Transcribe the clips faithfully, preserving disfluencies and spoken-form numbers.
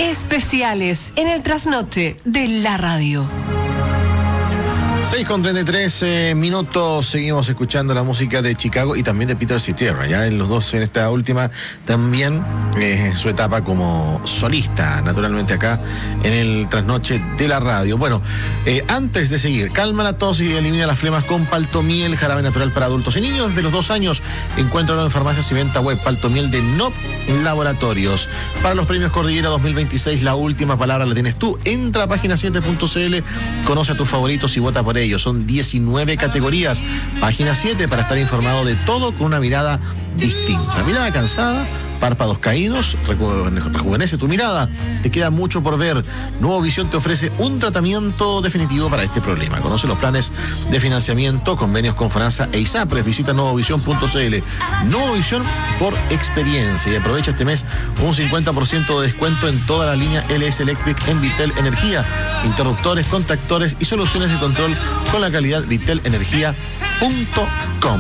Especiales en el trasnoche de la radio. seis con treinta y tres eh, minutos, seguimos escuchando la música de Chicago y también de Peter Cetera, ya en los dos en esta última también eh, su etapa como solista, naturalmente acá en el trasnoche de la radio. Bueno, eh, antes de seguir, calma la tos y elimina las flemas con Paltomiel, jarabe natural para adultos y niños desde los dos años. Encuéntralo en farmacias y venta web. Paltomiel de N O P Laboratorios. Para los premios Cordillera dos mil veintiséis, la última palabra la tienes tú. Entra a página siete punto c l, conoce a tus favoritos y vota por ellos. Son diecinueve categorías. Página siete para estar informado de todo con una mirada distinta. Mirada cansada, párpados caídos, reju- rejuvenece tu mirada. Te queda mucho por ver. Nuevo Visión te ofrece un tratamiento definitivo para este problema. Conoce los planes de financiamiento, convenios con FONASA e ISAPRES. Visita nuevo visión punto c l. Nuevo Visión por experiencia. Y aprovecha este mes un cincuenta por ciento de descuento en toda la línea L S Electric en Vitel Energía. Interruptores, contactores y soluciones de control con la calidad vitel energía punto com.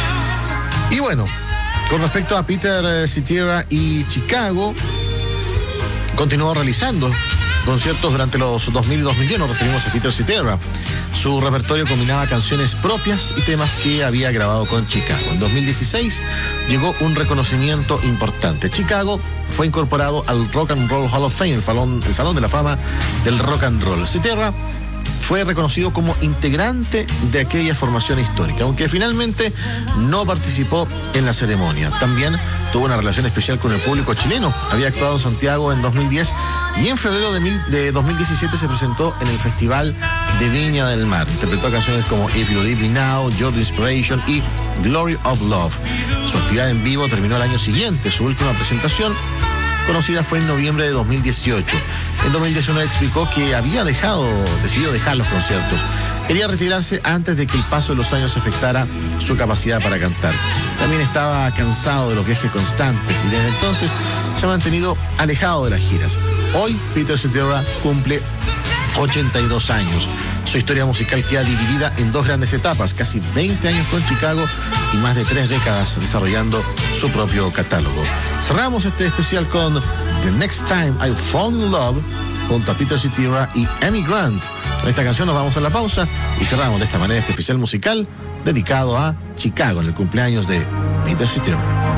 Y bueno, con respecto a Peter Cetera y Chicago, continuó realizando conciertos durante los dos mil y dos mil diez. Nos referimos a Peter Cetera. Su repertorio combinaba canciones propias y temas que había grabado con Chicago. En dos mil dieciséis llegó un reconocimiento importante. Chicago fue incorporado al Rock and Roll Hall of Fame, el salón, el salón de la fama del rock and roll. Cetera fue reconocido como integrante de aquella formación histórica, aunque finalmente no participó en la ceremonia. También tuvo una relación especial con el público chileno. Había actuado en Santiago en dos mil diez y en febrero de, mil, de dos mil diecisiete se presentó en el Festival de Viña del Mar. Interpretó canciones como If You Leave Me Now, Your Inspiration y Glory of Love. Su actividad en vivo terminó el año siguiente. Su última presentación conocida fue en noviembre de dos mil dieciocho. En dos mil diecinueve explicó que había dejado, decidido dejar los conciertos. Quería retirarse antes de que el paso de los años afectara su capacidad para cantar. También estaba cansado de los viajes constantes y desde entonces se ha mantenido alejado de las giras. Hoy Peter Cetera cumple ochenta y dos años. Su historia musical queda dividida en dos grandes etapas, casi veinte años con Chicago y más de tres décadas desarrollando su propio catálogo. Cerramos este especial con The Next Time I Fall in Love junto a Peter Cetera y Amy Grant. Con esta canción nos vamos a la pausa y cerramos de esta manera este especial musical dedicado a Chicago en el cumpleaños de Peter Cetera.